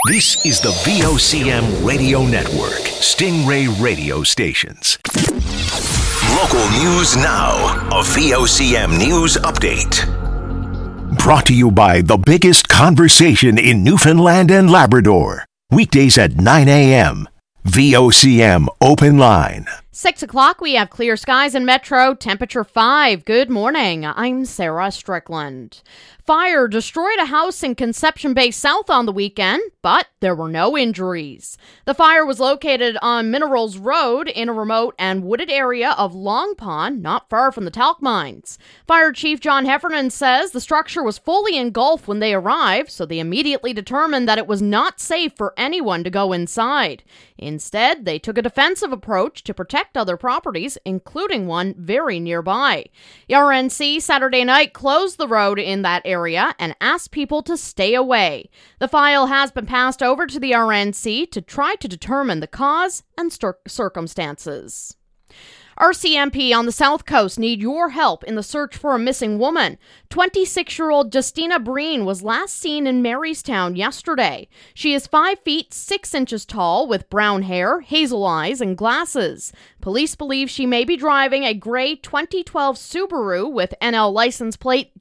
This is the VOCM Radio Network, Stingray Radio Stations. Local news now, a VOCM news update. Brought to you by the biggest conversation in Newfoundland and Labrador. Weekdays at 9 a.m. VOCM Open Line. 6 o'clock, we have clear skies in Metro, temperature 5. Good morning, I'm Sarah Strickland. Fire destroyed a house in Conception Bay South on the weekend, but there were no injuries. The fire was located on Minerals Road in a remote and wooded area of Long Pond, not far from the talc mines. Fire Chief John Heffernan says the structure was fully engulfed when they arrived, so they immediately determined that it was not safe for anyone to go inside. Instead, they took a defensive approach to protect other properties, including one very nearby. The RNC Saturday night closed the road in that area and asked people to stay away. The file has been passed over to the RNC to try to determine the cause and circumstances. RCMP on the South Coast need your help in the search for a missing woman. 26-year-old Justina Breen was last seen in Marystown yesterday. She is 5 feet 6 inches tall with brown hair, hazel eyes, and glasses. Police believe she may be driving a gray 2012 Subaru with NL license plate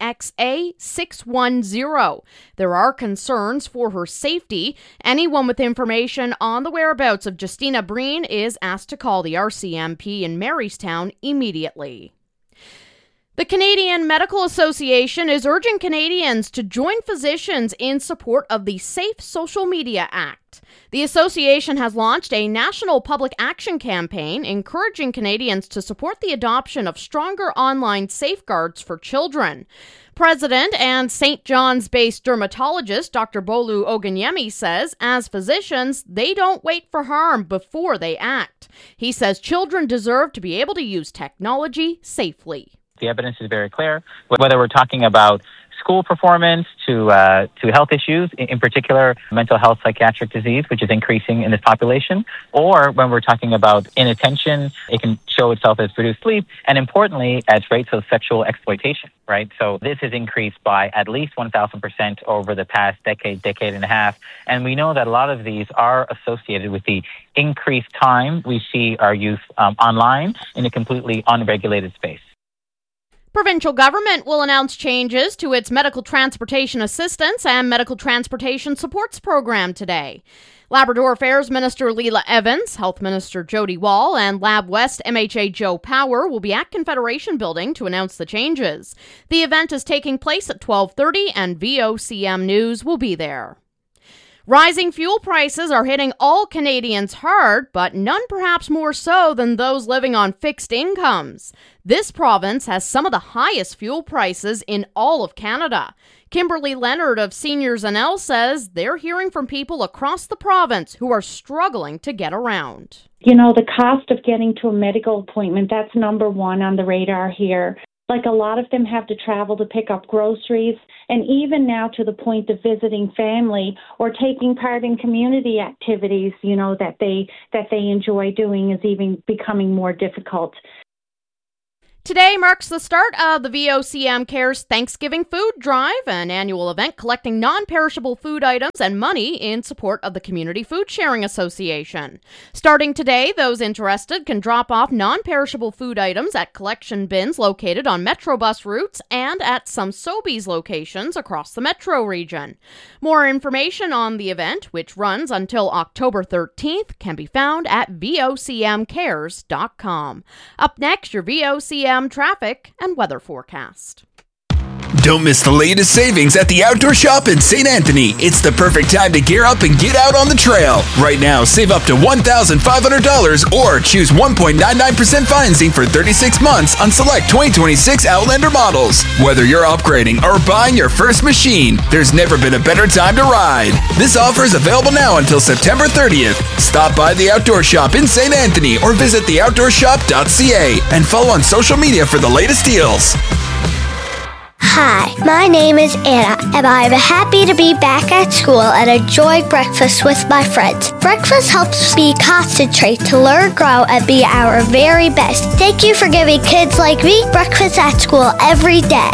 JXA610. There are concerns for her safety. Anyone with information on the whereabouts of Justina Breen is asked to call the RCMP in Marystown immediately. The Canadian Medical Association is urging Canadians to join physicians in support of the Safe Social Media Act. The association has launched a national public action campaign encouraging Canadians to support the adoption of stronger online safeguards for children. President and St. John's-based dermatologist Dr. Bolu Oganyemi says, as physicians, they don't wait for harm before they act. He says children deserve to be able to use technology safely. The evidence is very clear, whether we're talking about school performance to health issues, in particular mental health, psychiatric disease, which is increasing in this population, or when we're talking about inattention, it can show itself as reduced sleep, and importantly, as rates of sexual exploitation, right? So this has increased by at least 1,000% over the past decade and a half, and we know that a lot of these are associated with the increased time we see our youth online in a completely unregulated space. Provincial government will announce changes to its medical transportation assistance and medical transportation supports program today. Labrador Affairs Minister Leela Evans, Health Minister Jody Wall, and Lab West MHA Joe Power will be at Confederation Building to announce the changes. The event is taking place at 12:30 and VOCM News will be there. Rising fuel prices are hitting all Canadians hard, but none perhaps more so than those living on fixed incomes. This province has some of the highest fuel prices in all of Canada. Kimberly Leonard of Seniors NL says they're hearing from people across the province who are struggling to get around. You know, the cost of getting to a medical appointment, that's number one on the radar here. Like, a lot of them have to travel to pick up groceries, and even now to the point of visiting family or taking part in community activities, you know, that they enjoy doing is even becoming more difficult. Today marks the start of the VOCM Cares Thanksgiving Food Drive, an annual event collecting non-perishable food items and money in support of the Community Food Sharing Association. Starting today, those interested can drop off non-perishable food items at collection bins located on Metro bus routes and at some Sobeys locations across the Metro region. More information on the event, which runs until October 13th, can be found at vocmcares.com. Up next, your VOCM traffic and weather forecast. Don't miss the latest savings at the Outdoor Shop in St. Anthony. It's the perfect time to gear up and get out on the trail. Right now, save up to $1,500 or choose 1.99% financing for 36 months on select 2026 Outlander models. Whether you're upgrading or buying your first machine, there's never been a better time to ride. This offer is available now until September 30th. Stop by the Outdoor Shop in St. Anthony or visit theoutdoorshop.ca and follow on social media for the latest deals. Hi, my name is Anna, and I'm happy to be back at school and enjoy breakfast with my friends. Breakfast helps me concentrate to learn, grow, and be our very best. Thank you for giving kids like me breakfast at school every day.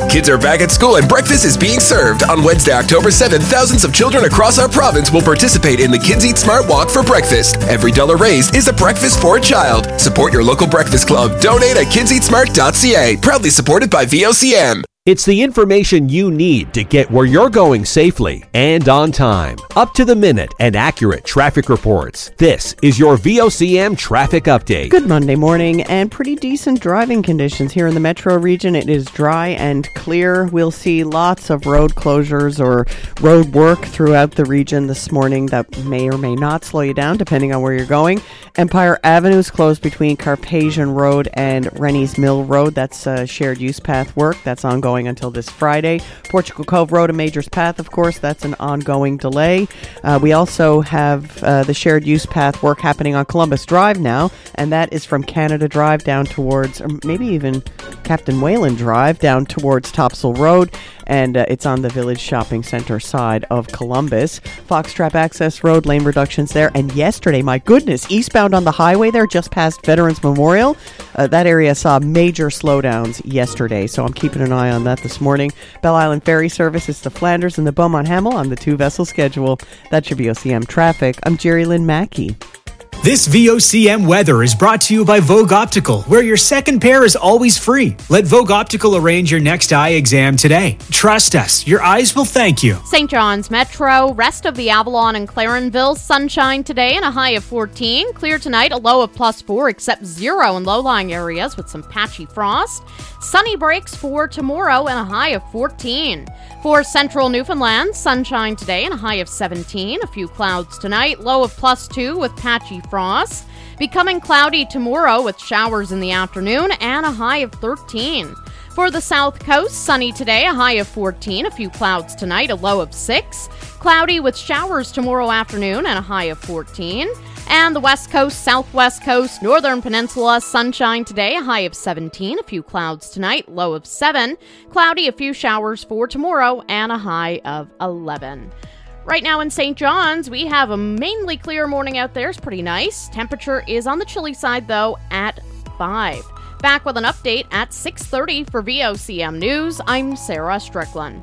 Kids are back at school and breakfast is being served. On Wednesday, October 7th, thousands of children across our province will participate in the Kids Eat Smart Walk for breakfast. Every dollar raised is a breakfast for a child. Support your local breakfast club. Donate at kidseatsmart.ca. Proudly supported by VOCM. It's the information you need to get where you're going safely and on time. Up to the minute and accurate traffic reports. This is your VOCM traffic update. Good Monday morning and pretty decent driving conditions here in the metro region. It is dry and clear. We'll see lots of road closures or road work throughout the region this morning that may or may not slow you down depending on where you're going. Empire Avenue is closed between Carpathian Road and Rennie's Mill Road. That's shared use path work. That's ongoing until this Friday. Portugal Cove Road and Majors Path, of course, that's an ongoing delay. We also have the shared use path work happening on Columbus Drive now, and that is from Canada Drive down towards, or maybe even Captain Whalen Drive down towards Topsail Road, and it's on the Village Shopping Center side of Columbus. Foxtrap Access Road, lane reductions there, and yesterday, my goodness, eastbound on the highway there, just past Veterans Memorial, that area saw major slowdowns yesterday, so I'm keeping an eye on that this morning. Belle Island Ferry Service is to Flanders and the Beaumont Hamel on the 2-vessel schedule. That should be OCM Traffic. I'm Jerry Lynn Mackey. This VOCM weather is brought to you by Vogue Optical, where your second pair is always free. Let Vogue Optical arrange your next eye exam today. Trust us, your eyes will thank you. St. John's Metro, rest of the Avalon and Clarenville, sunshine today and a high of 14. Clear tonight, a low of +4, except 0 in low-lying areas with some patchy frost. Sunny breaks for tomorrow and a high of 14. For central Newfoundland, sunshine today and a high of 17. A few clouds tonight, low of +2 with patchy frost. Becoming cloudy tomorrow with showers in the afternoon and a high of 13. For the South Coast, sunny today, a high of 14. A few clouds tonight, a low of 6. Cloudy with showers tomorrow afternoon and a high of 14. And the West Coast, Southwest Coast, Northern Peninsula, sunshine today, a high of 17. A few clouds tonight, low of 7. Cloudy, a few showers for tomorrow, and a high of 11. Right now in St. John's, we have a mainly clear morning out there. It's pretty nice. Temperature is on the chilly side, though, at 5. Back with an update at 6:30 for VOCM News. I'm Sarah Strickland.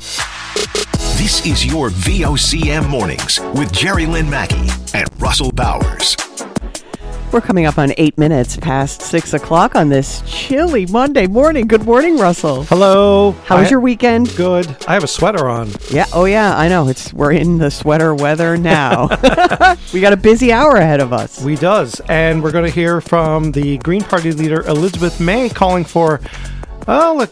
This is your VOCM Mornings with Jerry Lynn Mackey and Russell Bowers. We're coming up on 8 minutes past 6 o'clock on this chilly Monday morning. Good morning, Russell. Hello. How was your weekend? Good. I have a sweater on. Yeah. Oh, yeah. I know. We're in the sweater weather now. We got a busy hour ahead of us. We does. And we're going to hear from the Green Party leader, Elizabeth May, calling for, a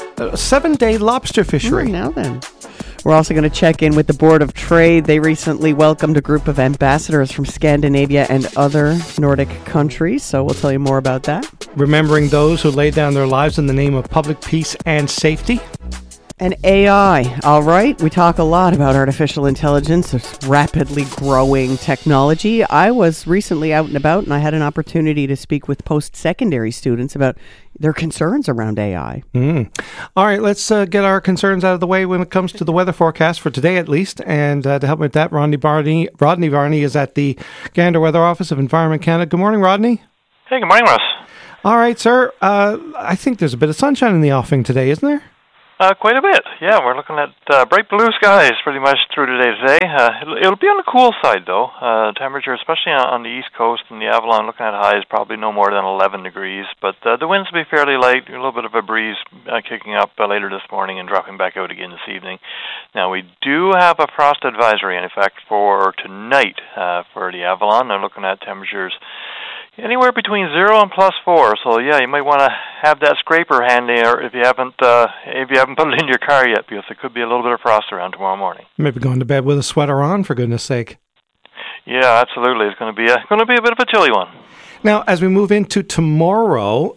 7-day lobster fishery. Now then. We're also going to check in with the Board of Trade. They recently welcomed a group of ambassadors from Scandinavia and other Nordic countries, so we'll tell you more about that. Remembering those who laid down their lives in the name of public peace and safety. And AI, all right? We talk a lot about artificial intelligence, this rapidly growing technology. I was recently out and about, and I had an opportunity to speak with post-secondary students about their concerns around AI. All right, let's get our concerns out of the way when it comes to the weather forecast for today, at least. And to help with that, Rodney Varney is at the Gander Weather Office of Environment Canada. Good morning, Rodney. Hey, good morning, Russ. All right, sir. I think there's a bit of sunshine in the offing today, isn't there? Quite a bit. Yeah, we're looking at bright blue skies pretty much through today. It'll be on the cool side, though. Temperature, especially on the East Coast and the Avalon, looking at highs probably no more than 11 degrees. But the winds will be fairly light, a little bit of a breeze kicking up later this morning and dropping back out again this evening. Now, we do have a frost advisory, in effect, for tonight for the Avalon. They're looking at temperatures anywhere between 0 and +4. So yeah, you might want to have that scraper handy, or if you haven't put it in your car yet, because there could be a little bit of frost around tomorrow morning. Maybe going to bed with a sweater on, for goodness sake. Yeah, absolutely. It's going to be a bit of a chilly one. Now, as we move into tomorrow,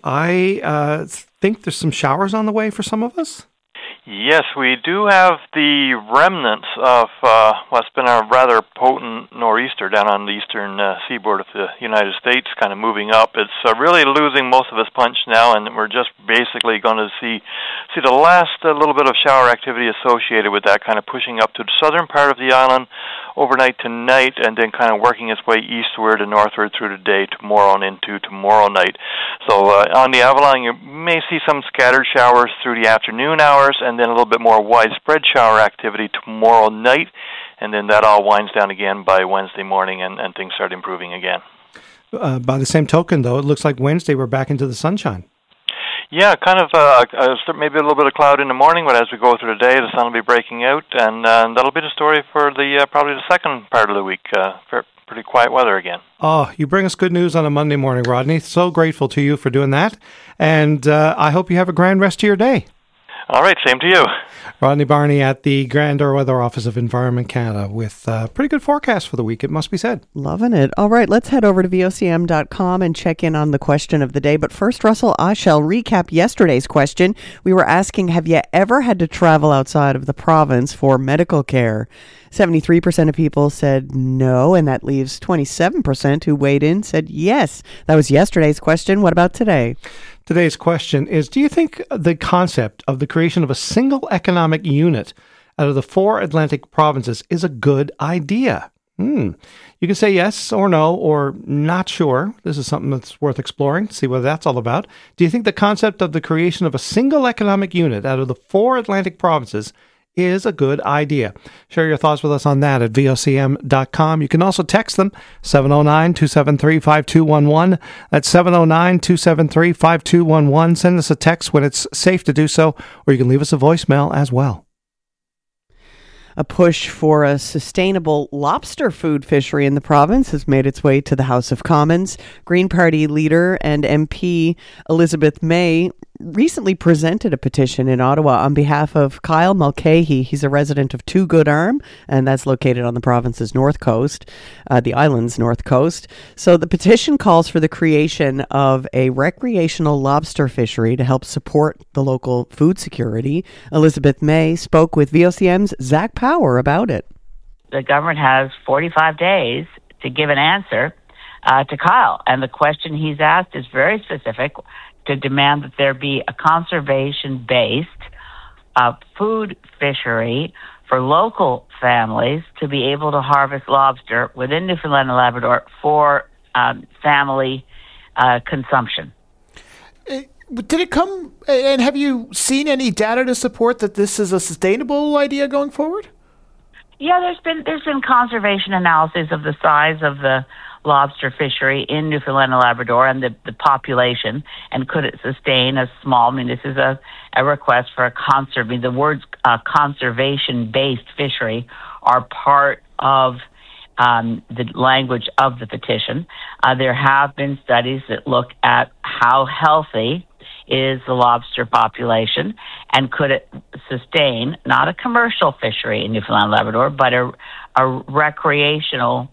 I think there's some showers on the way for some of us. Yes, we do have the remnants of what's been a rather potent nor'easter down on the eastern seaboard of the United States, kind of moving up. It's really losing most of its punch now, and we're just basically going to see the last little bit of shower activity associated with that, kind of pushing up to the southern part of the island overnight tonight, and then kind of working its way eastward and northward through the day tomorrow and into tomorrow night. So on the Avalon, you may see some scattered showers through the afternoon hours, and then a little bit more widespread shower activity tomorrow night, and then that all winds down again by Wednesday morning, and things start improving again. By the same token, though, it looks like Wednesday we're back into the sunshine. Yeah, kind of maybe a little bit of cloud in the morning, but as we go through the day, the sun will be breaking out, and that'll be the story for the probably the second part of the week. Pretty quiet weather again. Oh, you bring us good news on a Monday morning, Rodney. So grateful to you for doing that, and I hope you have a grand rest of your day. All right, same to you. Rodney Barney at the Gander Weather Office of Environment Canada with a pretty good forecast for the week, it must be said. Loving it. All right, let's head over to VOCM.com and check in on the question of the day. But first, Russell, I shall recap yesterday's question. We were asking, have you ever had to travel outside of the province for medical care? 73% of people said no, and that leaves 27% who weighed in said yes. That was yesterday's question. What about today? Today's question is, do you think the concept of the creation of a single economic unit out of the 4 Atlantic provinces is a good idea? You can say yes or no or not sure. This is something that's worth exploring, see what that's all about. Do you think the concept of the creation of a single economic unit out of the 4 Atlantic provinces is a good idea? Share your thoughts with us on that at VOCM.com. You can also text them, 709-273-5211. That's 709-273-5211. Send us a text when it's safe to do so, or you can leave us a voicemail as well. A push for a sustainable lobster food fishery in the province has made its way to the House of Commons. Green Party leader and MP Elizabeth May recently presented a petition in Ottawa on behalf of Kyle Mulcahy. He's a resident of Two Good Arm, and that's located on the province's north coast, the island's north coast. So the petition calls for the creation of a recreational lobster fishery to help support the local food security. Elizabeth May spoke with VOCM's Zach Power about it. The government has 45 days to give an answer to Kyle, and the question he's asked is very specific, to demand that there be a conservation-based food fishery for local families to be able to harvest lobster within Newfoundland and Labrador for family consumption. Did it come, and have you seen any data to support that this is a sustainable idea going forward? Yeah, there's been conservation analysis of the size of the lobster fishery in Newfoundland and Labrador and the population, and could it sustain a small, this is a request for the words conservation-based fishery are part of the language of the petition. There have been studies that look at how healthy is the lobster population, and could it sustain not a commercial fishery in Newfoundland and Labrador, but a recreational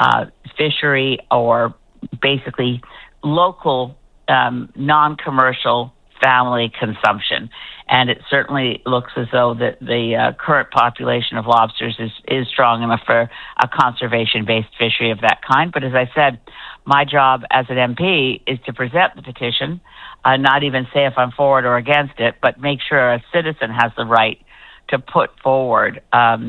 fishery, or basically local non-commercial family consumption. And it certainly looks as though that the current population of lobsters is strong enough for a conservation-based fishery of that kind. But as I said, my job as an MP is to present the petition, not even say if I'm for it or against it, but make sure a citizen has the right to put forward a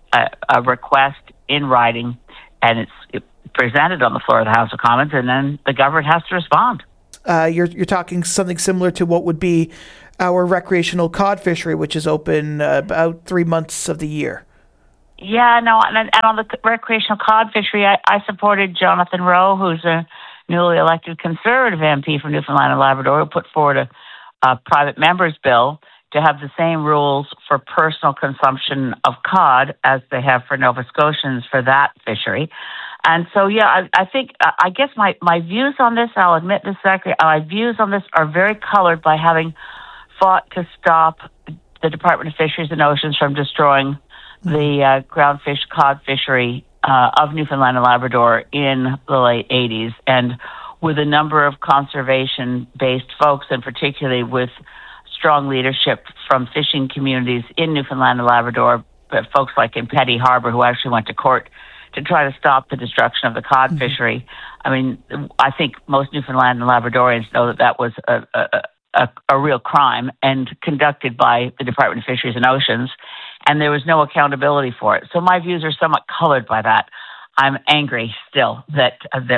request in writing, and it's presented on the floor of the House of Commons, and then the government has to respond. You're talking something similar to what would be our recreational cod fishery, which is open about 3 months of the year. Yeah, no, and on the recreational cod fishery, I supported Jonathan Rowe, who's a newly elected Conservative MP from Newfoundland and Labrador, who put forward a private member's bill to have the same rules for personal consumption of cod as they have for Nova Scotians for that fishery. And so, yeah, I guess my views on this, I'll admit this, Zachary, my views on this are very colored by having fought to stop the Department of Fisheries and Oceans from destroying the groundfish cod fishery of Newfoundland and Labrador in the late 80s. And with a number of conservation-based folks, and particularly with strong leadership from fishing communities in Newfoundland and Labrador, but folks like in Petty Harbour, who actually went to court to try to stop the destruction of the cod fishery. I mean, I think most Newfoundland and Labradorians know that was a real crime and conducted by the Department of Fisheries and Oceans. and there was no accountability for it. So my views are somewhat colored by that. I'm angry still that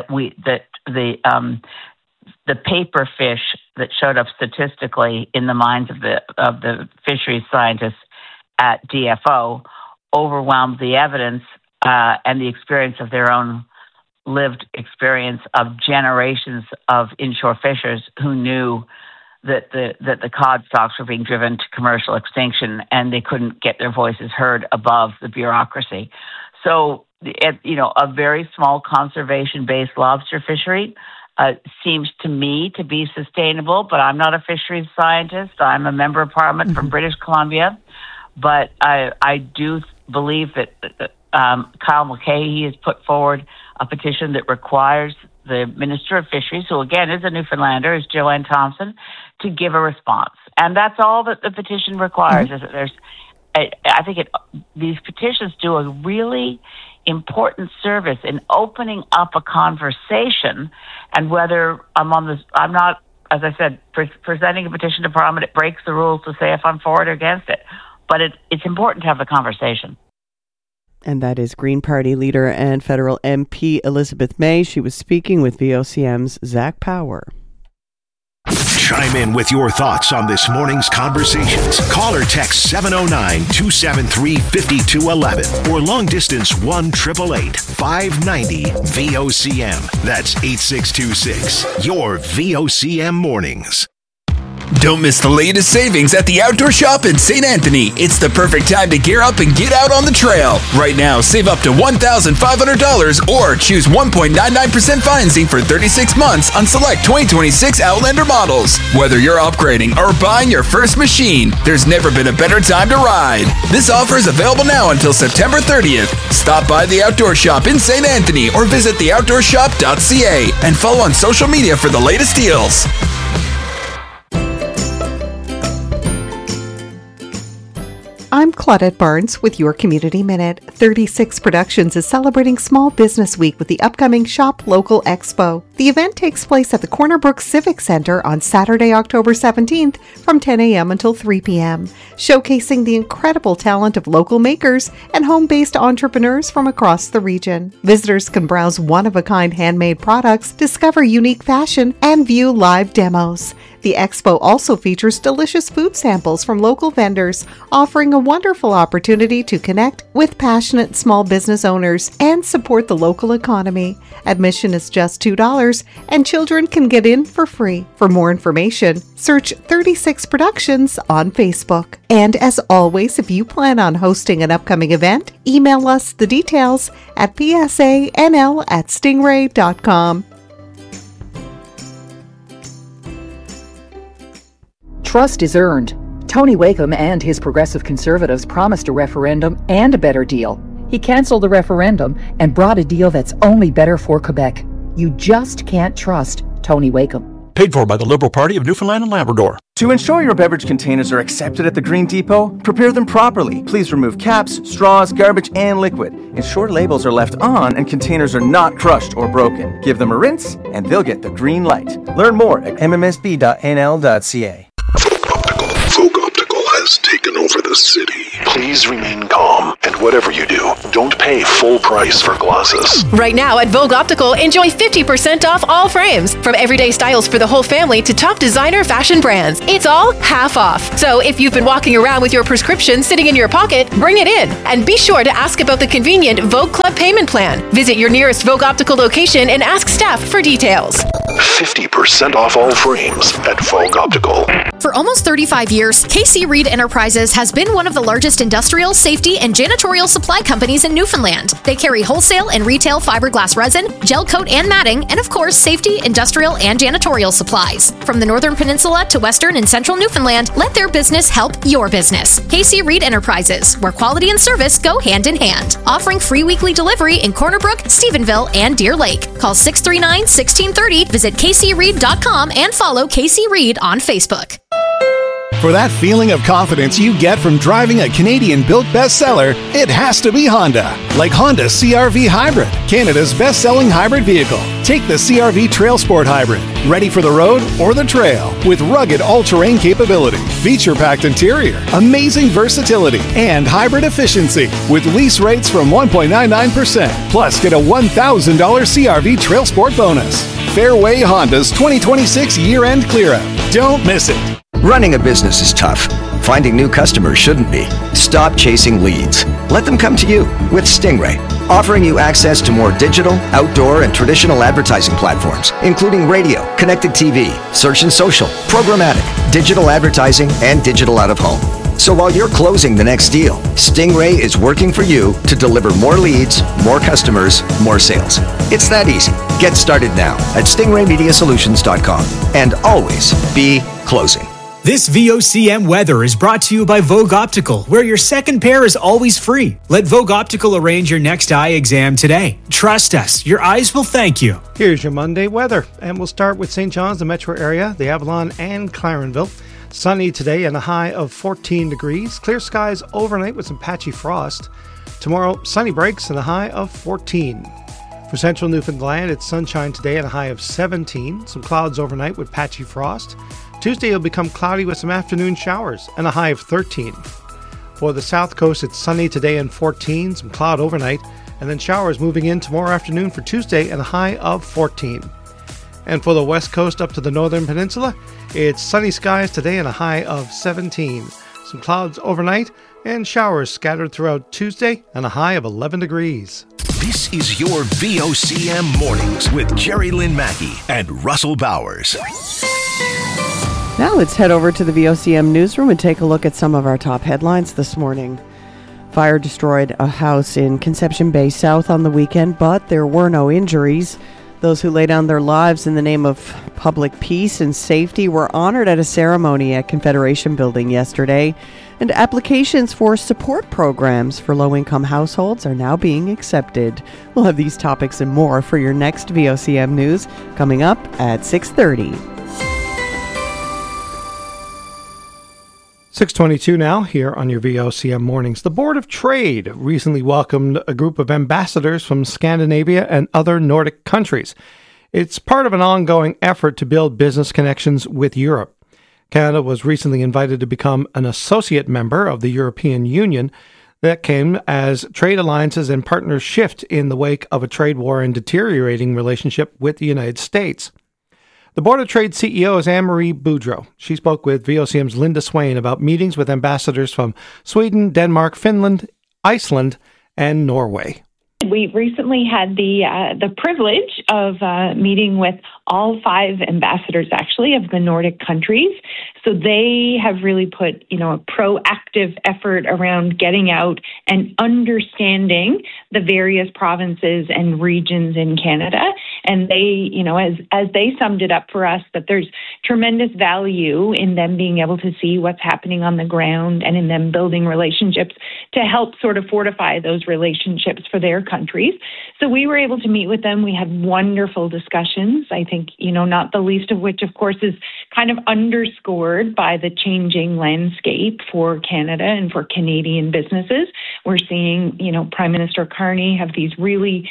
the paper fish that showed up statistically in the minds of the fisheries scientists at DFO overwhelmed the evidence and the experience of their own lived experience of generations of inshore fishers who knew that the cod stocks were being driven to commercial extinction, and they couldn't get their voices heard above the bureaucracy. So, a very small conservation-based lobster fishery seems to me to be sustainable, but I'm not a fisheries scientist. I'm a member of Parliament from British Columbia, but I do believe that Kyle Mulcahy has put forward a petition that requires the Minister of Fisheries, who again is a Newfoundlander, is Joanne Thompson, to give a response. And that's all that the petition requires. Is that I think these petitions do a really important service in opening up a conversation. And whether I'm not, as I said, presenting a petition to Parliament, it breaks the rules to say if I'm for it or against it. But it's important to have the conversation. And that is Green Party leader and federal MP Elizabeth May. She was speaking with VOCM's Zach Power. Chime in with your thoughts on this morning's conversations. Call or text 709-273-5211 or long distance 1-888-590-VOCM. That's 8626. Your VOCM mornings. Don't miss the latest savings at the Outdoor Shop in St. Anthony. It's the perfect time to gear up and get out on the trail. Right now, save up to $1,500 or choose 1.99% financing for 36 months on select 2026 Outlander models. Whether you're upgrading or buying your first machine, there's never been a better time to ride. This offer is available now until September 30th. Stop by the Outdoor Shop in St. Anthony or visit theoutdoorshop.ca and follow on social media for the latest deals. I'm Claudette Barnes with your Community Minute. 36 Productions is celebrating Small Business Week with the upcoming Shop Local Expo. The event takes place at the Corner Brook Civic Center on Saturday, October 17th from 10 a.m. until 3 p.m., showcasing the incredible talent of local makers and home-based entrepreneurs from across the region. Visitors can browse one-of-a-kind handmade products, discover unique fashion, and view live demos. The expo also features delicious food samples from local vendors, offering a wonderful opportunity to connect with passionate small business owners and support the local economy. Admission is just $2, and children can get in for free. For more information, search 36 Productions on Facebook. And as always, if you plan on hosting an upcoming event, email us the details at psanl@stingray.com. Trust is earned. Tony Wakeham and his Progressive Conservatives promised a referendum and a better deal. He canceled the referendum and brought a deal that's only better for Quebec. You just can't trust Tony Wakeham. Paid for by the Liberal Party of Newfoundland and Labrador. To ensure your beverage containers are accepted at the Green Depot, prepare them properly. Please remove caps, straws, garbage, and liquid. Ensure labels are left on and containers are not crushed or broken. Give them a rinse and they'll get the green light. Learn more at mmsb.nl.ca. Vogue Optical has taken over the city. Please remain calm, and whatever you do, don't pay full price for glasses. Right now at Vogue Optical, enjoy 50% off all frames. From everyday styles for the whole family to top designer fashion brands. It's all half off. So if you've been walking around with your prescription sitting in your pocket, bring it in. And be sure to ask about the convenient Vogue Club payment plan. Visit your nearest Vogue Optical location and ask staff for details. 50% off all frames at Vogue Optical. For almost 35 years, KC Reed Enterprises has been one of the largest industrial, safety, and janitorial supply companies in Newfoundland. They carry wholesale and retail fiberglass resin, gel coat and matting, and of course, safety, industrial, and janitorial supplies. From the Northern Peninsula to Western and Central Newfoundland, let their business help your business. KC Reed Enterprises, where quality and service go hand in hand. Offering free weekly delivery in Corner Brook, Stephenville, and Deer Lake. Call 639-1630, visit kcreed.com, and follow KC Reed on Facebook. For that feeling of confidence you get from driving a Canadian-built bestseller, it has to be Honda. Like Honda CR-V Hybrid, Canada's best-selling hybrid vehicle. Take the CR-V Trail Sport Hybrid. Ready for the road or the trail with rugged all-terrain capability, feature-packed interior, amazing versatility, and hybrid efficiency with lease rates from 1.99%. Plus, get a $1,000 CRV Trail Sport bonus. Fairway Honda's 2026 year-end clear-out. Don't miss it. Running a business is tough. Finding new customers shouldn't be. Stop chasing leads. Let them come to you with Stingray, offering you access to more digital, outdoor, and traditional advertising platforms, including radio, connected TV, search and social, programmatic, digital advertising, and digital out-of-home. So while you're closing the next deal, Stingray is working for you to deliver more leads, more customers, more sales. It's that easy. Get started now at stingraymediasolutions.com and always be closing. This VOCM weather is brought to you by Vogue Optical, where your second pair is always free. Let Vogue Optical arrange your next eye exam today. Trust us, your eyes will thank you. Here's your Monday weather, and we'll start with St. John's, the metro area, the Avalon, and Clarenville. Sunny today and a high of 14 degrees. Clear skies overnight with some patchy frost. Tomorrow, sunny breaks and a high of 14. For central Newfoundland, it's sunshine today and a high of 17. Some clouds overnight with patchy frost. Tuesday will become cloudy with some afternoon showers and a high of 13. For the south coast, it's sunny today and 14, some cloud overnight, and then showers moving in tomorrow afternoon for Tuesday and a high of 14. And for the west coast up to the northern peninsula, it's sunny skies today and a high of 17. Some clouds overnight and showers scattered throughout Tuesday and a high of 11 degrees. This is your VOCM Mornings with Jerry Lynn Mackey and Russell Bowers. Now let's head over to the VOCM newsroom and take a look at some of our top headlines this morning. Fire destroyed a house in Conception Bay South on the weekend, but there were no injuries. Those who lay down their lives in the name of public peace and safety were honored at a ceremony at Confederation Building yesterday, and applications for support programs for low-income households are now being accepted. We'll have these topics and more for your next VOCM News coming up at 6:30. 6:22 now here on your VOCM Mornings. The Board of Trade recently welcomed a group of ambassadors from Scandinavia and other Nordic countries. It's part of an ongoing effort to build business connections with Europe. Canada was recently invited to become an associate member of the European Union. That came as trade alliances and partners shift in the wake of a trade war and deteriorating relationship with the United States. The Board of Trade CEO is Anne-Marie Boudreau. She spoke with VOCM's Linda Swain about meetings with ambassadors from Sweden, Denmark, Finland, Iceland, and Norway. We recently had the privilege of meeting with all 5 ambassadors, actually, of the Nordic countries. So they have really put, a proactive effort around getting out and understanding the various provinces and regions in Canada. And they, as they summed it up for us, that there's tremendous value in them being able to see what's happening on the ground and in them building relationships to help sort of fortify those relationships for their countries. So we were able to meet with them. We had wonderful discussions. I think, not the least of which, of course, is kind of underscored by the changing landscape for Canada and for Canadian businesses. We're seeing, Prime Minister Carney have these really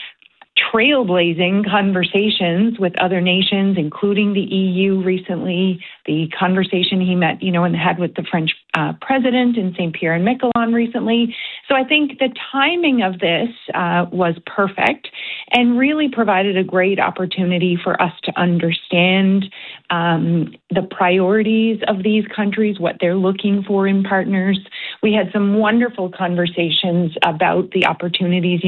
trailblazing conversations with other nations, including the EU recently, the conversation he met, and had with the French president in St. Pierre and Miquelon recently. So I think the timing of this was perfect and really provided a great opportunity for us to understand the priorities of these countries, what they're looking for in partners. We had some wonderful conversations about the opportunities.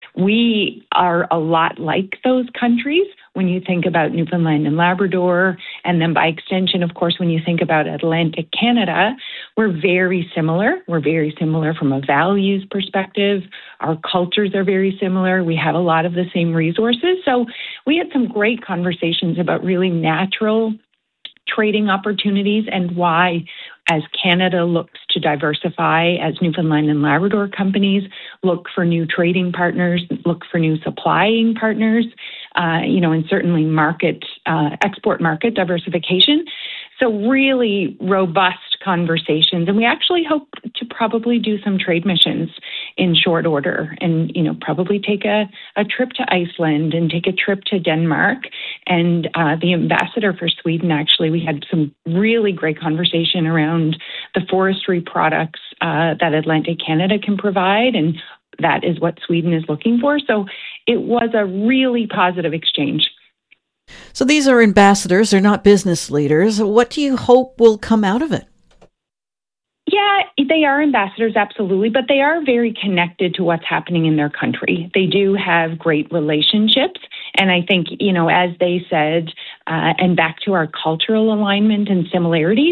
We are a lot like those countries when you think about Newfoundland and Labrador, and then by extension, of course, when you think about Atlantic Canada, we're very similar. We're very similar from a values perspective. Our cultures are very similar. We have a lot of the same resources. So we had some great conversations about really natural trading opportunities and why, as Canada looks to diversify, as Newfoundland and Labrador companies look for new trading partners, look for new supplying partners, and certainly export market diversification. So really robust conversations. And we actually hope to probably do some trade missions in short order and, probably take a trip to Iceland and take a trip to Denmark. And the ambassador for Sweden, actually, we had some really great conversation around the forestry products that Atlantic Canada can provide. And that is what Sweden is looking for. So it was a really positive exchange. So these are ambassadors, they're not business leaders. What do you hope will come out of it? Yeah, they are ambassadors, absolutely, but they are very connected to what's happening in their country. They do have great relationships. And I think, as they said, and back to our cultural alignment and similarities,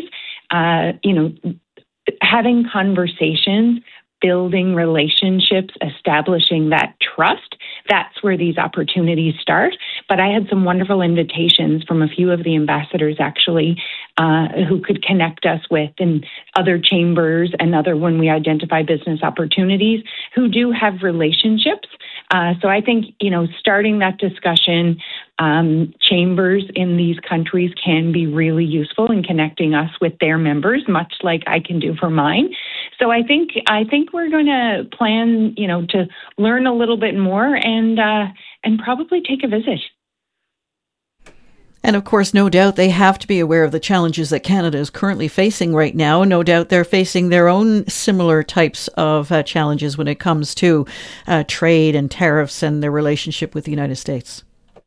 having conversations, building relationships, establishing that trust, that's where these opportunities start. But I had some wonderful invitations from a few of the ambassadors, actually, who could connect us with in other chambers and when we identify business opportunities, who do have relationships. So I think, starting that discussion, chambers in these countries can be really useful in connecting us with their members, much like I can do for mine. So I think we're going to plan, to learn a little bit more and probably take a visit. And of course, no doubt they have to be aware of the challenges that Canada is currently facing right now. No doubt they're facing their own similar types of challenges when it comes to trade and tariffs and their relationship with the United States.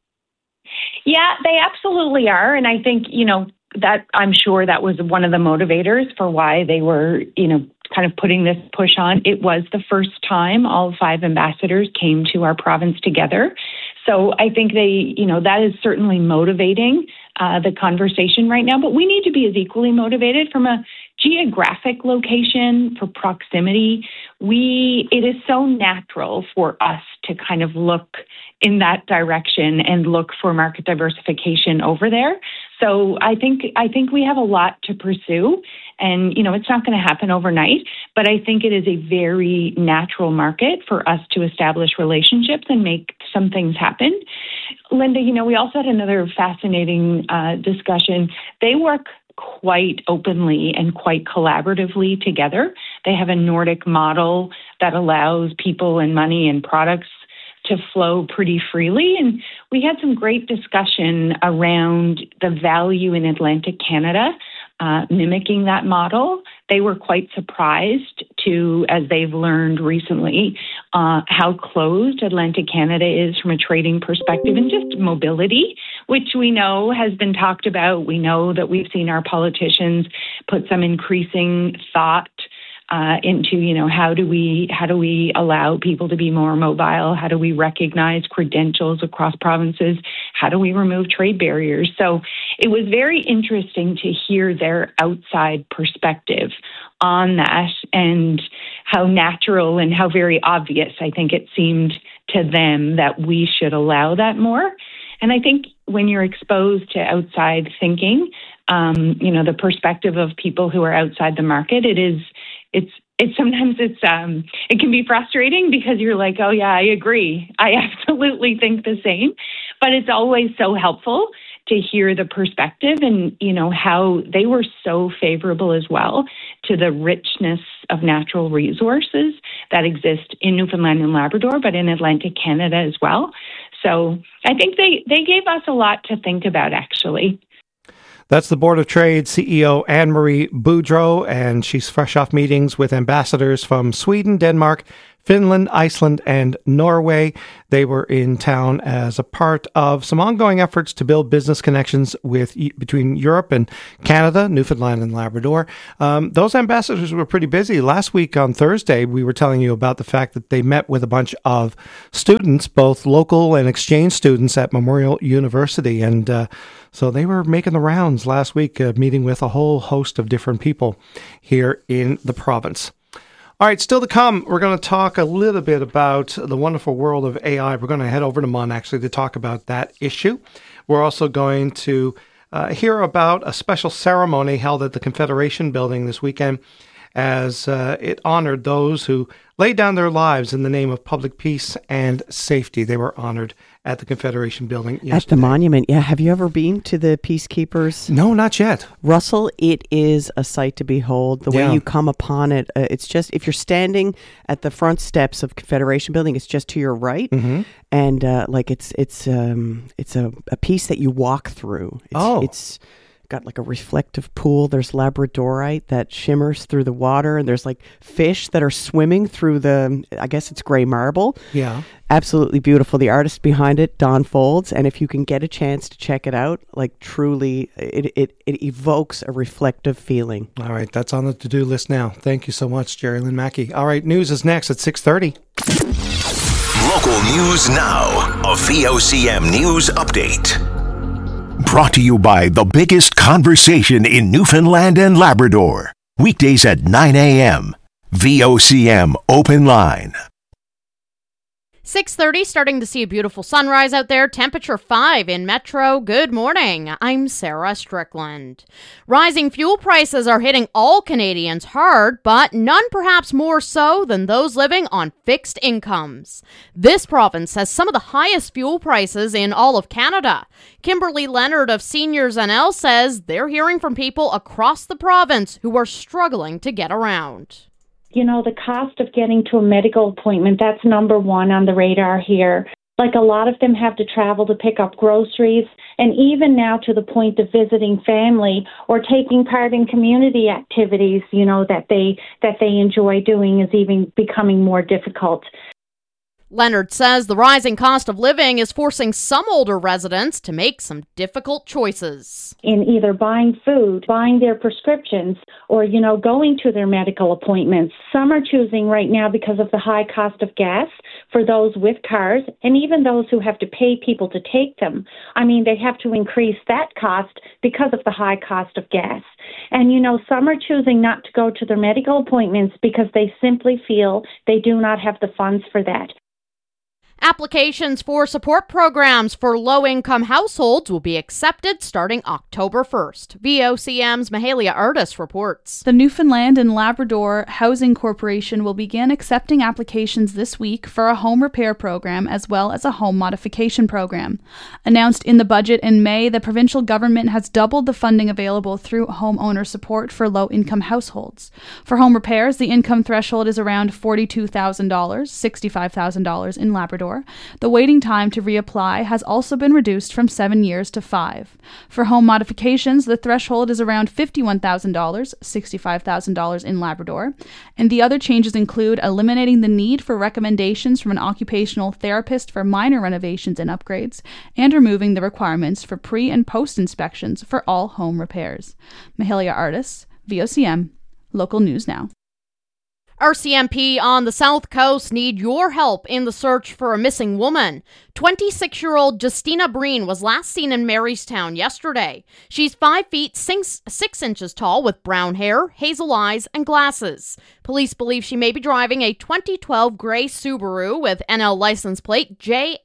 Yeah, they absolutely are. And I think, that I'm sure that was one of the motivators for why they were, kind of putting this push on. It was the first time all 5 ambassadors came to our province together. So I think that is certainly motivating the conversation right now, but we need to be as equally motivated from a geographic location, for proximity. It is so natural for us to kind of look in that direction and look for market diversification over there. So I think we have a lot to pursue, and it's not going to happen overnight, but I think it is a very natural market for us to establish relationships and make some things happen. Linda, we also had another fascinating discussion. They work quite openly and quite collaboratively together. They have a Nordic model that allows people and money and products to flow pretty freely. And we had some great discussion around the value in Atlantic Canada, mimicking that model. They were quite surprised as they've learned recently, how closed Atlantic Canada is from a trading perspective and just mobility, which we know has been talked about. We know that we've seen our politicians put some increasing thought into, how do we allow people to be more mobile? How do we recognize credentials across provinces? How do we remove trade barriers? So it was very interesting to hear their outside perspective on that and how natural and how very obvious I think it seemed to them that we should allow that more. And I think when you're exposed to outside thinking, the perspective of people who are outside the market, it can be frustrating because you're like, oh yeah, I agree. I absolutely think the same. But it's always so helpful to hear the perspective and, how they were so favorable as well to the richness of natural resources that exist in Newfoundland and Labrador, but in Atlantic Canada as well. So I think they gave us a lot to think about, actually. That's the Board of Trade CEO Anne-Marie Boudreau, and she's fresh off meetings with ambassadors from Sweden, Denmark, Finland, Iceland, and Norway. They were in town as a part of some ongoing efforts to build business connections between Europe and Canada, Newfoundland and Labrador. Those ambassadors were pretty busy. Last week on Thursday, we were telling you about the fact that they met with a bunch of students, both local and exchange students at Memorial University, and so they were making the rounds last week, meeting with a whole host of different people here in the province. All right, still to come, we're going to talk a little bit about the wonderful world of AI. We're going to head over to MUN, actually, to talk about that issue. We're also going to hear about a special ceremony held at the Confederation Building this weekend as it honored those who laid down their lives in the name of public peace and safety. They were honored at the Confederation Building yesterday. At the monument, yeah. Have you ever been to the Peacekeepers? No, not yet. Russell, it is a sight to behold. The way you come upon it, it's just, if you're standing at the front steps of Confederation Building, it's just to your right. Mm-hmm. And it's a piece that you walk through. It's got like a reflective pool. There's labradorite that shimmers through the water, and there's like fish that are swimming through I guess it's gray marble. Yeah. Absolutely beautiful. The artist behind it, Don Folds, and if you can get a chance to check it out, like truly, it evokes a reflective feeling. All right, that's on the to-do list now. Thank you so much, Jerry Lynn Mackey. All right, news is next at 6:30. Local news now. A VOCM news update. Brought to you by the biggest conversation in Newfoundland and Labrador. Weekdays at 9 a.m. VOCM Open Line. 6:30, starting to see a beautiful sunrise out there. Temperature 5 in Metro. Good morning. I'm Sarah Strickland. Rising fuel prices are hitting all Canadians hard, but none perhaps more so than those living on fixed incomes. This province has some of the highest fuel prices in all of Canada. Kimberly Leonard of Seniors NL says they're hearing from people across the province who are struggling to get around. You know, the cost of getting to a medical appointment, that's number one on the radar here. Like, a lot of them have to travel to pick up groceries, and even now to the point of visiting family or taking part in community activities, you know, that they enjoy doing is even becoming more difficult. Leonard says the rising cost of living is forcing some older residents to make some difficult choices. In either buying food, buying their prescriptions, or, you know, going to their medical appointments. Some are choosing right now because of the high cost of gas for those with cars, and even those who have to pay people to take them. I mean, they have to increase that cost because of the high cost of gas. And, you know, some are choosing not to go to their medical appointments because they simply feel they do not have the funds for that. Applications for support programs for low-income households will be accepted starting October 1st. VOCM's Mahalia Artis reports. The Newfoundland and Labrador Housing Corporation will begin accepting applications this week for a home repair program as well as a home modification program. Announced in the budget in May, the provincial government has doubled the funding available through homeowner support for low-income households. For home repairs, the income threshold is around $42,000, $65,000 in Labrador. The waiting time to reapply has also been reduced from 7 years to 5. For home modifications, the threshold is around $51,000, $65,000 in Labrador. And the other changes include eliminating the need for recommendations from an occupational therapist for minor renovations and upgrades, and removing the requirements for pre- and post-inspections for all home repairs. Mahalia Artis, VOCM, Local News Now. RCMP on the South Coast need your help in the search for a missing woman. 26-year-old Justina Breen was last seen in Marystown yesterday. She's 5 feet 6 inches tall with brown hair, hazel eyes, and glasses. Police believe she may be driving a 2012 gray Subaru with NL license plate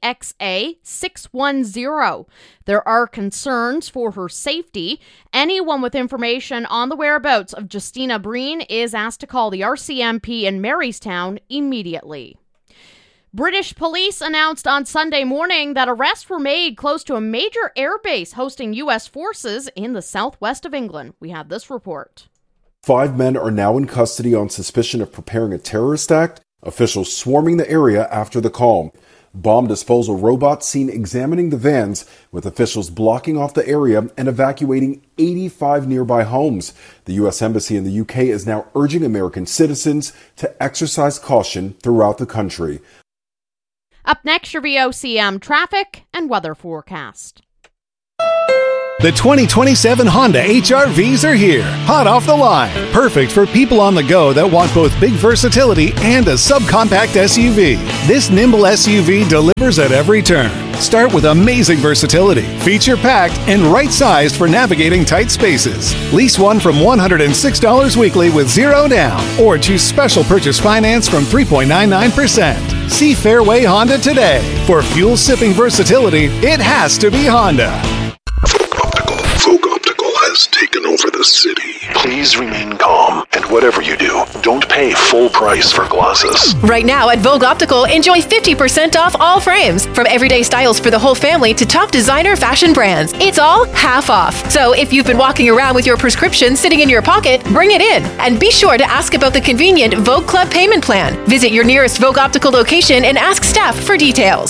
JXA610. There are concerns for her safety. Anyone with information on the whereabouts of Justina Breen is asked to call the RCMP in Marystown immediately. British police announced on Sunday morning that arrests were made close to a major airbase hosting U.S. forces in the southwest of England. We have this report. 5 men are now in custody on suspicion of preparing a terrorist act, officials swarming the area after the call. Bomb disposal robots seen examining the vans, with officials blocking off the area and evacuating 85 nearby homes. The U.S. Embassy in the UK is now urging American citizens to exercise caution throughout the country. Up next, your VOCM traffic and weather forecast. The 2027 Honda HR-Vs are here, hot off the line. Perfect for people on the go that want both big versatility and a subcompact SUV. This nimble SUV delivers at every turn. Start with amazing versatility, feature-packed, and right-sized for navigating tight spaces. Lease one from $106 weekly with $0 down, or choose special purchase finance from 3.99%. See Fairway Honda today. For fuel-sipping versatility, it has to be Honda. Vogue Optical has taken over the city. Please remain calm and And whatever you do, don't pay full price for glasses. Right now at Vogue Optical, enjoy 50% off all frames. From everyday styles for the whole family to top designer fashion brands. It's all half off. So if you've been walking around with your prescription sitting in your pocket, bring it in. And be sure to ask about the convenient Vogue Club payment plan. Visit your nearest Vogue Optical location and ask staff for details.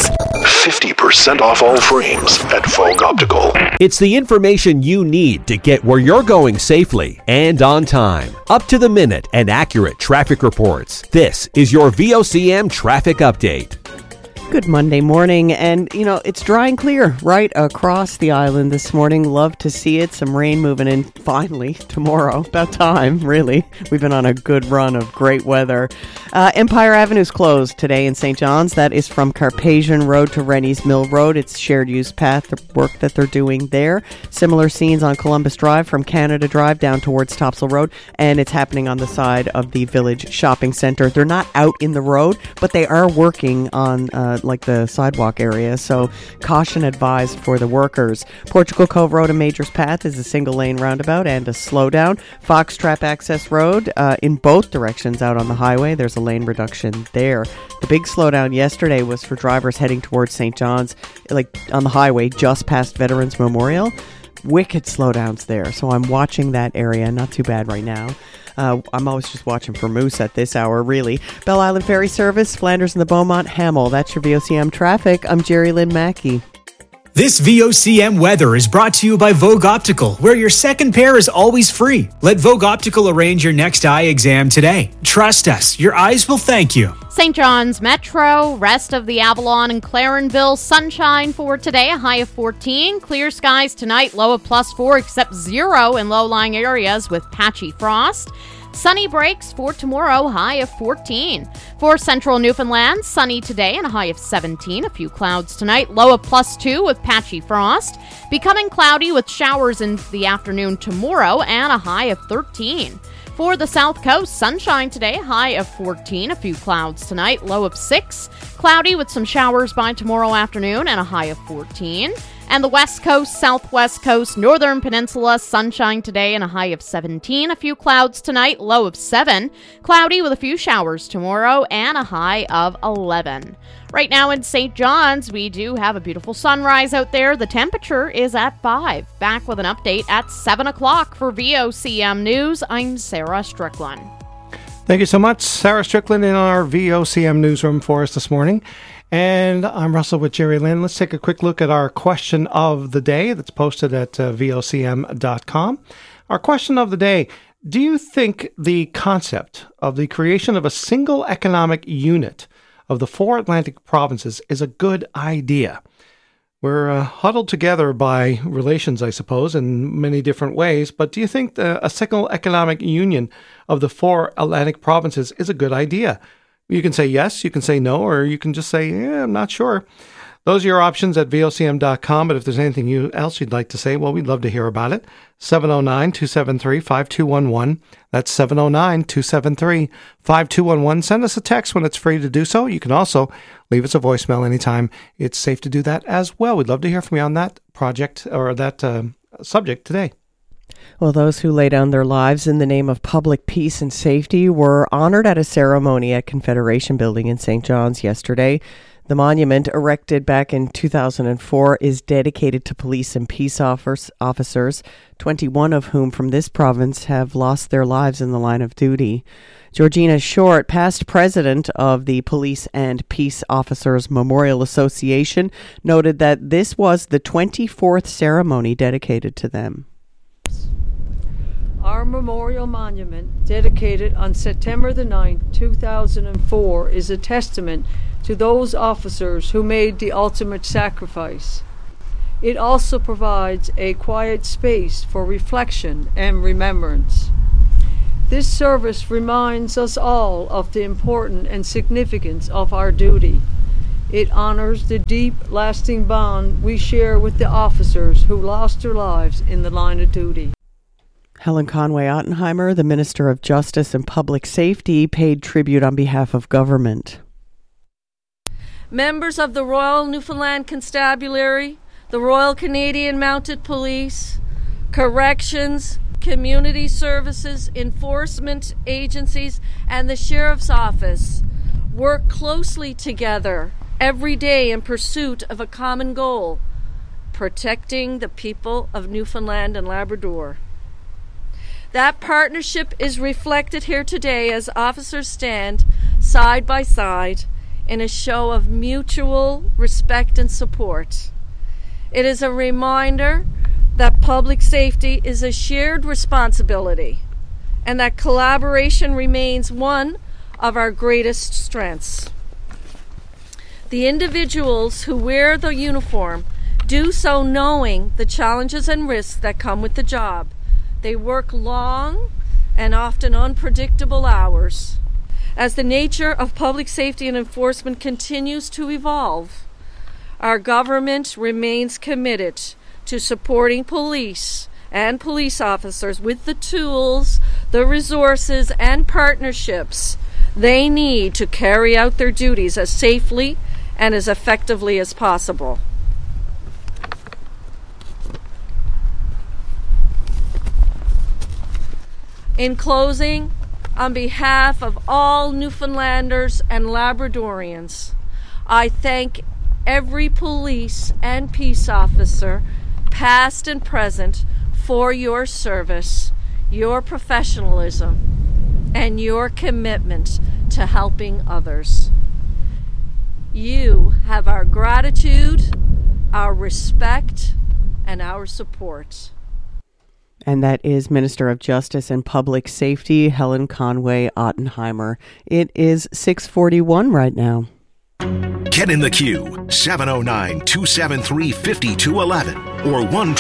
50% off all frames at Vogue Optical. It's the information you need to get where you're going safely and on time. Up to the minute and accurate traffic reports. This is your VOCM traffic update. Good Monday morning, and it's dry and clear right across the island this morning. Love to see it. Some rain moving in finally tomorrow. About time, really. We've been on a good run of great weather. Empire Avenue's closed today in St. John's. That is from Carpathian Road to Rennie's Mill Road. It's shared use path, the work that they're doing there. Similar scenes on Columbus Drive from Canada Drive down towards Topsail Road, and it's happening on the side of the Village Shopping Centre. They're not out in the road, but they are working on the sidewalk area, so caution advised for the workers. Portugal Cove Road and Majors Path is a single lane roundabout and a slowdown. Foxtrap Access Road in both directions out on the highway, there's a lane reduction there. The big slowdown yesterday was for drivers heading towards St. John's, on the highway just past Veterans Memorial. Wicked slowdowns there, so I'm watching that area. Not too bad right now. I'm always just watching for moose at this hour, really. Belle Island Ferry Service, Flanders and the Beaumont, Hamel. That's your VOCM traffic. I'm Jerry Lynn Mackey. This VOCM weather is brought to you by Vogue Optical, where your second pair is always free. Let Vogue Optical arrange your next eye exam today. Trust us, your eyes will thank you. St. John's Metro, rest of the Avalon and Clarenville, sunshine for today, a high of 14. Clear skies tonight, low of +4, except 0 in low-lying areas with patchy frost. Sunny breaks for tomorrow, high of 14. For central Newfoundland, sunny today and a high of 17. A few clouds tonight, low of +2 with patchy frost. Becoming cloudy with showers in the afternoon tomorrow and a high of 13. For the South Coast, sunshine today, high of 14. A few clouds tonight, low of 6. Cloudy with some showers by tomorrow afternoon and a high of 14. And the West Coast, Southwest Coast, Northern Peninsula, sunshine today and a high of 17. A few clouds tonight, low of 7. Cloudy with a few showers tomorrow and a high of 11. Right now in St. John's, we do have a beautiful sunrise out there. The temperature is at 5. Back with an update at 7 o'clock for VOCM News. I'm Sarah Strickland. Thank you so much, Sarah Strickland, in our VOCM newsroom for us this morning. And I'm Russell with Jerry Lynn. Let's take a quick look at our question of the day that's posted at vocm.com. Our question of the day: do you think the concept of the creation of a single economic unit of the 4 Atlantic provinces is a good idea? We're huddled together by relations, I suppose, in many different ways, but do you think a single economic union of the 4 Atlantic provinces is a good idea? You can say yes, you can say no, or you can just say, yeah, I'm not sure. Those are your options at vocm.com, but if there's anything else you'd like to say, well, we'd love to hear about it. 709-273-5211. That's 709-273-5211. Send us a text when it's free to do so. You can also leave us a voicemail anytime it's safe to do that as well. We'd love to hear from you on that project or that subject today. Well, those who lay down their lives in the name of public peace and safety were honored at a ceremony at Confederation Building in St. John's yesterday. The monument, erected back in 2004, is dedicated to police and peace officers, 21 of whom from this province have lost their lives in the line of duty. Georgina Short, past president of the Police and Peace Officers Memorial Association, noted that this was the 24th ceremony dedicated to them. Our memorial monument, dedicated on September the 9th, 2004, is a testament to those officers who made the ultimate sacrifice. It also provides a quiet space for reflection and remembrance. This service reminds us all of the importance and significance of our duty. It honors the deep, lasting bond we share with the officers who lost their lives in the line of duty. Helen Conway Ottenheimer, the Minister of Justice and Public Safety, paid tribute on behalf of government. Members of the Royal Newfoundland Constabulary, the Royal Canadian Mounted Police, Corrections, community services, enforcement agencies, and the Sheriff's Office work closely together every day in pursuit of a common goal: protecting the people of Newfoundland and Labrador. That partnership is reflected here today as officers stand side by side in a show of mutual respect and support. It is a reminder that public safety is a shared responsibility and that collaboration remains one of our greatest strengths. The individuals who wear the uniform do so knowing the challenges and risks that come with the job. They work long and often unpredictable hours. As the nature of public safety and enforcement continues to evolve, our government remains committed to supporting police and police officers with the tools, the resources, and partnerships they need to carry out their duties as safely and as effectively as possible. In closing, on behalf of all Newfoundlanders and Labradorians, I thank every police and peace officer, past and present, for your service, your professionalism, and your commitment to helping others. You have our gratitude, our respect, and our support. And that is Minister of Justice and Public Safety, Helen Conway Ottenheimer. It is 6:41 right now. Get in the queue, 709-273-5211 or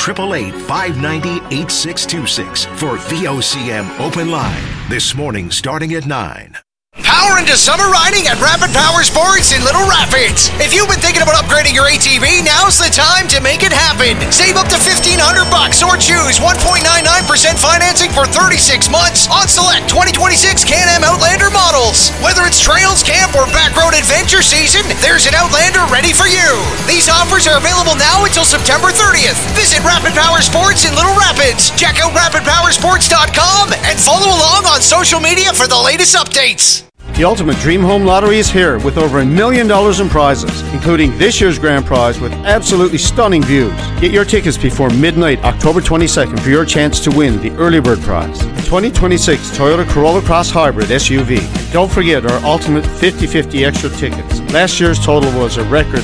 1-888-590-8626 for VOCM Open Line. This morning starting at 9. Power into summer riding at Rapid Power Sports in Little Rapids. If you've been thinking about upgrading your ATV, now's the time to make it happen. Save up to $1,500 or choose 1.99% financing for 36 months on select 2026 Can-Am Outlander models. Whether it's trails, camp, or backroad adventure season, there's an Outlander ready for you. These offers are available now until September 30th. Visit Rapid Power Sports in Little Rapids. Check out rapidpowersports.com and follow along on social media for the latest updates. The Ultimate Dream Home Lottery is here with over $1 million in prizes, including this year's grand prize with absolutely stunning views. Get your tickets before midnight, October 22nd for your chance to win the early bird prize, the 2026 Toyota Corolla Cross Hybrid SUV. Don't forget our Ultimate 50/50 extra tickets. Last year's total was a record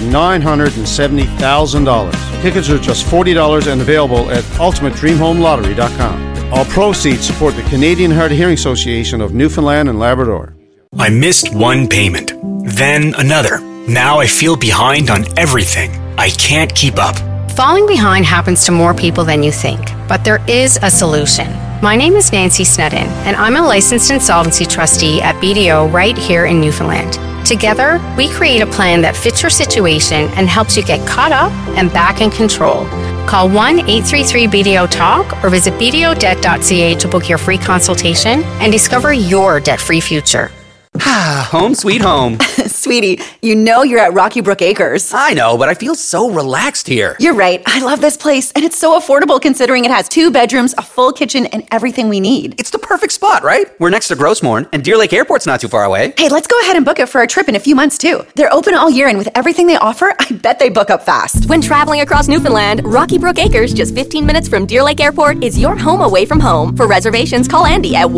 $970,000. Tickets are just $40 and available at ultimatedreamhomelottery.com. All proceeds support the Canadian Hard of Hearing Association of Newfoundland and Labrador. I missed one payment, then another. Now I feel behind on everything. I can't keep up. Falling behind happens to more people than you think, but there is a solution. My name is Nancy Snedden, and I'm a licensed insolvency trustee at BDO right here in Newfoundland. Together, we create a plan that fits your situation and helps you get caught up and back in control. Call 1-833-BDO-TALK or visit bdodebt.ca to book your free consultation and discover your debt-free future. Home sweet home. Sweetie, you know you're at Rocky Brook Acres. I know, but I feel so relaxed here. You're right. I love this place, and it's so affordable considering it has 2 bedrooms, a full kitchen, and everything we need. It's the perfect spot, right? We're next to Grossmorn, and Deer Lake Airport's not too far away. Hey, let's go ahead and book it for a trip in a few months, too. They're open all year, and with everything they offer, I bet they book up fast. When traveling across Newfoundland, Rocky Brook Acres, just 15 minutes from Deer Lake Airport, is your home away from home. For reservations, call Andy at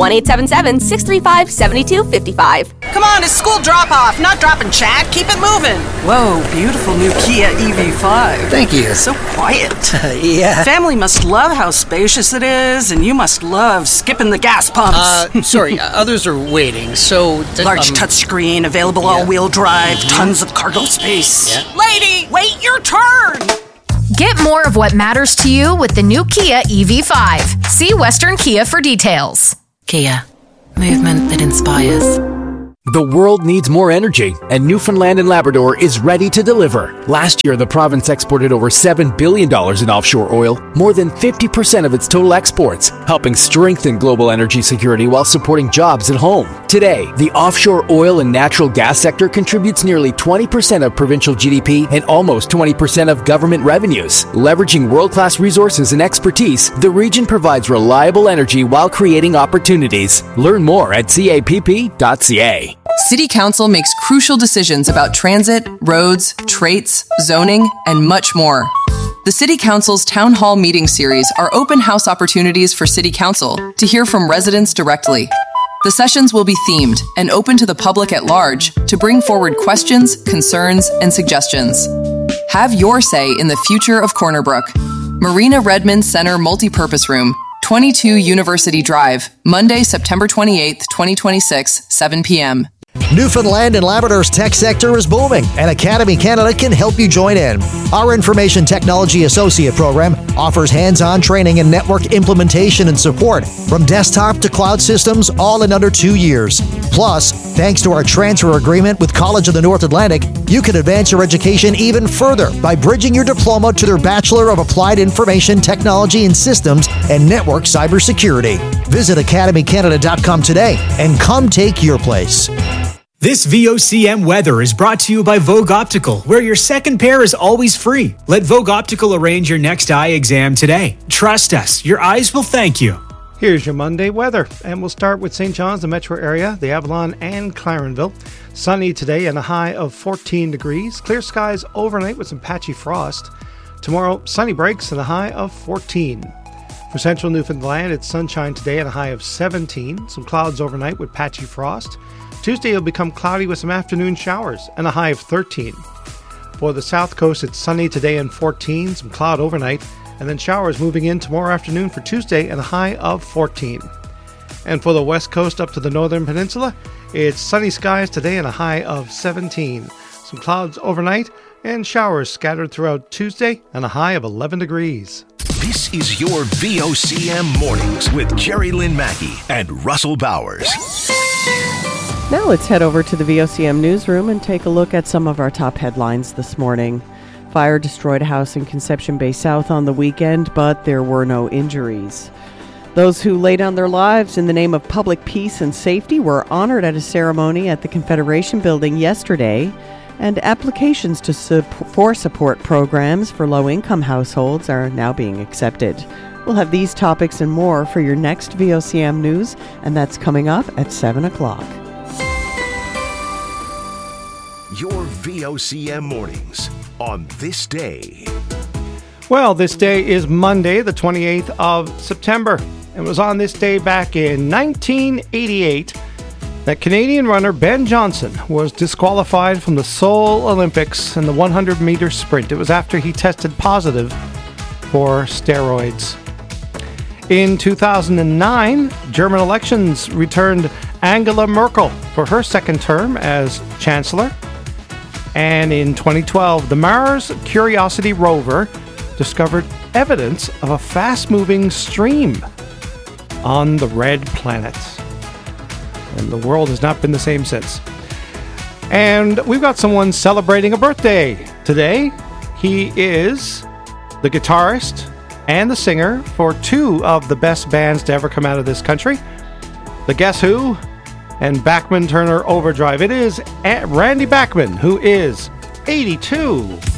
1-877-635-7255. Come on, it's school drop-off, not dropping chat. Keep it moving. Whoa, beautiful new Kia EV5. Thank you. So quiet. Yeah. Family must love how spacious it is, and you must love skipping the gas pumps. Sorry, others are waiting, so... Large touchscreen, available all-wheel drive, tons of cargo space. Yeah. Lady, wait your turn! Get more of what matters to you with the new Kia EV5. See Western Kia for details. Kia. Movement that inspires. The world needs more energy, and Newfoundland and Labrador is ready to deliver. Last year, the province exported over $7 billion in offshore oil, more than 50% of its total exports, helping strengthen global energy security while supporting jobs at home. Today, the offshore oil and natural gas sector contributes nearly 20% of provincial GDP and almost 20% of government revenues. Leveraging world-class resources and expertise, the region provides reliable energy while creating opportunities. Learn more at capp.ca. City Council makes crucial decisions about transit, roads, traits, zoning, and much more. The City Council's Town Hall meeting series are open house opportunities for City Council to hear from residents directly. The sessions will be themed and open to the public at large to bring forward questions, concerns, and suggestions. Have your say in the future of Corner Brook. Marina Redmond Center Multipurpose Room, 22 University Drive, Monday, September 28th, 2026, 7 p.m. Newfoundland and Labrador's tech sector is booming, and Academy Canada can help you join in. Our Information Technology Associate program offers hands-on training in network implementation and support, from desktop to cloud systems, all in under 2 years. Plus, thanks to our transfer agreement with College of the North Atlantic, you can advance your education even further by bridging your diploma to their Bachelor of Applied Information Technology and Systems and Network Cybersecurity. Visit academycanada.com today and come take your place. This VOCM weather is brought to you by Vogue Optical, where your second pair is always free. Let Vogue Optical arrange your next eye exam today. Trust us, your eyes will thank you. Here's your Monday weather, and we'll start with St. John's, the metro area, the Avalon, and Clarenville. Sunny today and a high of 14 degrees. Clear skies overnight with some patchy frost. Tomorrow, sunny breaks and a high of 14. For central Newfoundland, it's sunshine today and a high of 17. Some clouds overnight with patchy frost. Tuesday will become cloudy with some afternoon showers and a high of 13. For the south coast, it's sunny today and 14, some cloud overnight, and then showers moving in tomorrow afternoon for Tuesday and a high of 14. And for the west coast up to the northern peninsula, it's sunny skies today and a high of 17. Some clouds overnight and showers scattered throughout Tuesday and a high of 11 degrees. This is your VOCM Mornings with Jerry Lynn Mackey and Russell Bowers. Now let's head over to the VOCM newsroom and take a look at some of our top headlines this morning. Fire destroyed a house in Conception Bay South on the weekend, but there were no injuries. Those who laid down their lives in the name of public peace and safety were honored at a ceremony at the Confederation Building yesterday, and applications for support programs for low-income households are now being accepted. We'll have these topics and more for your next VOCM News, and that's coming up at 7 o'clock. Your VOCM Mornings on this day. Well, this day is Monday, the 28th of September. It was on this day back in 1988 that Canadian runner Ben Johnson was disqualified from the Seoul Olympics in the 100-meter sprint. It was after he tested positive for steroids. In 2009, German elections returned Angela Merkel for her second term as chancellor. And in 2012, the Mars Curiosity rover discovered evidence of a fast-moving stream on the red planet. And the world has not been the same since. And we've got someone celebrating a birthday today. He is the guitarist and the singer for two of the best bands to ever come out of this country, the Guess Who and Bachman Turner Overdrive. It is Randy Bachman, who is 82.